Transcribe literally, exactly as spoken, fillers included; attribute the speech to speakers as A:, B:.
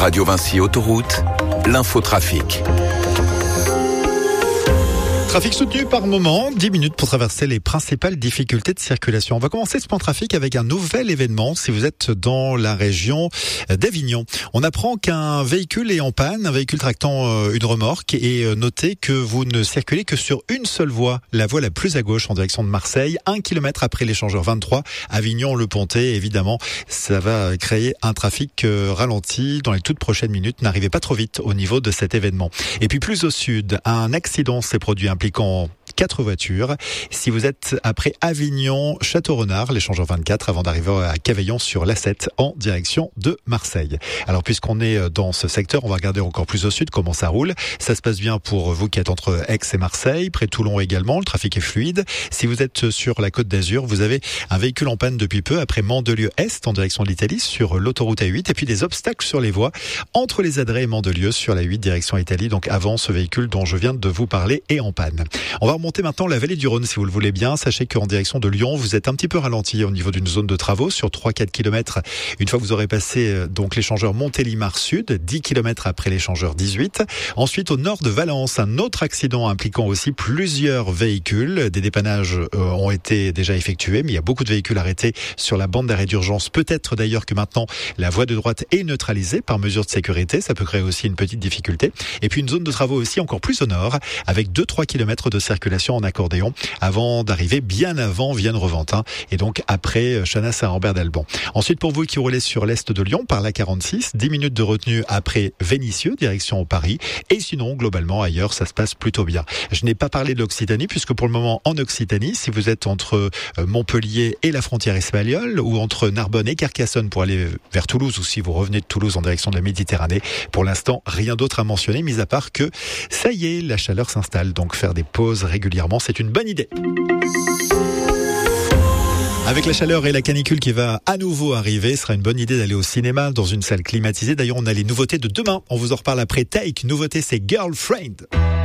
A: Radio Vinci Autoroute, l'infotrafic.
B: Trafic soutenu par moment, dix minutes pour traverser les principales difficultés de circulation. On va commencer ce point trafic avec un nouvel événement si vous êtes dans la région d'Avignon. On apprend qu'un véhicule est en panne, un véhicule tractant une remorque, et notez que vous ne circulez que sur une seule voie, la voie la plus à gauche en direction de Marseille, un kilomètre après l'échangeur vingt-trois, Avignon-le-Pontet. Évidemment, ça va créer un trafic ralenti dans les toutes prochaines minutes. N'arrivez pas trop vite au niveau de cet événement. Et puis plus au sud, un accident s'est produit impliquant quatre voitures. Si vous êtes après Avignon, Château-Renard, l'échangeur vingt-quatre, avant d'arriver à Cavaillon sur l'A sept en direction de Marseille. Alors puisqu'on est dans ce secteur, on va regarder encore plus au sud comment ça roule. Ça se passe bien pour vous qui êtes entre Aix et Marseille, près de Toulon également, le trafic est fluide. Si vous êtes sur la Côte d'Azur, vous avez un véhicule en panne depuis peu après Mandelieu-Est en direction de l'Italie sur l'autoroute A huit, et puis des obstacles sur les voies entre les Adrets et Mandelieu sur la huit direction Italie, donc avant ce véhicule dont je viens de vous parler est en panne. On va remonter maintenant la vallée du Rhône si vous le voulez bien. Sachez qu'en direction de Lyon, vous êtes un petit peu ralenti au niveau d'une zone de travaux sur trois à quatre kilomètres. Une fois que vous aurez passé donc l'échangeur Montélimar Sud, dix kilomètres après l'échangeur dix-huit. Ensuite, au nord de Valence, un autre accident impliquant aussi plusieurs véhicules. Des dépannages euh, ont été déjà effectués, mais il y a beaucoup de véhicules arrêtés sur la bande d'arrêt d'urgence. Peut-être d'ailleurs que maintenant, la voie de droite est neutralisée par mesure de sécurité. Ça peut créer aussi une petite difficulté. Et puis une zone de travaux aussi encore plus au nord, avec deux à trois kilomètres de circulation en accordéon avant d'arriver bien avant Vienne-Reventin et donc après Chanas-Saint-Rambert-d'Albon. Ensuite, pour vous qui roulez sur l'est de Lyon par la quarante-six, dix minutes de retenue après Vénissieux, direction Paris. Et sinon, globalement, ailleurs, ça se passe plutôt bien. Je n'ai pas parlé de l'Occitanie puisque pour le moment, en Occitanie, si vous êtes entre Montpellier et la frontière espagnole ou entre Narbonne et Carcassonne pour aller vers Toulouse, ou si vous revenez de Toulouse en direction de la Méditerranée, pour l'instant, rien d'autre à mentionner, mis à part que ça y est, la chaleur s'installe. Donc faire des pauses régulièrement, c'est une bonne idée. Avec la chaleur et la canicule qui va à nouveau arriver, ce sera une bonne idée d'aller au cinéma dans une salle climatisée. D'ailleurs, on a les nouveautés de demain. On vous en reparle après Take. Nouveauté, c'est Girlfriend.